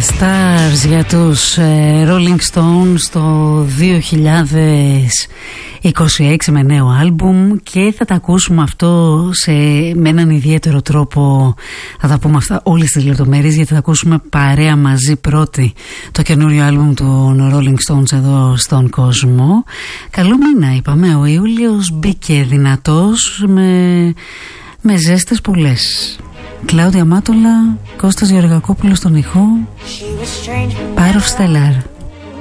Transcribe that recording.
Stars για τους Rolling Stones το 2026 με νέο άλμπουμ, και θα τα ακούσουμε αυτό με έναν ιδιαίτερο τρόπο. Θα τα πούμε αυτά όλες τις λεπτομέρειες, γιατί θα ακούσουμε παρέα μαζί πρώτη το καινούριο άλμπουμ των Rolling Stones εδώ στον κόσμο. Καλό μήνα είπαμε, ο Ιούλιος μπήκε δυνατός με ζέστες πολλές. Κλάουδια Μάτολα, Κώστας Γεωργακόπουλος στον ηχό, Πάροφ Στελάρ.